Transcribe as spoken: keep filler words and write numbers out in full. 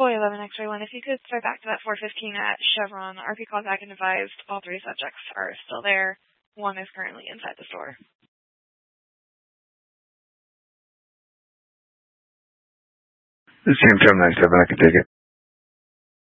Boy eleven X-ray one, if you could start back to that four fifteen at Chevron, R P called back and advised all three subjects are still there. One is currently inside the store. This is Team seven nine seven, I can take it.